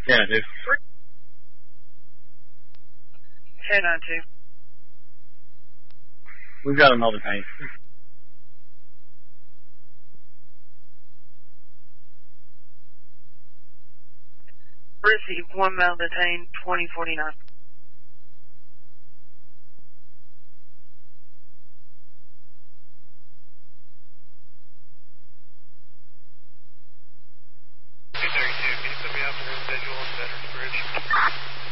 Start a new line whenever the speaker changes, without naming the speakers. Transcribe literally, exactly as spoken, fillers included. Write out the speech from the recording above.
Yeah, dude.
ten nine two.
We've got them all detained.
Received one male detained, twenty forty-nine.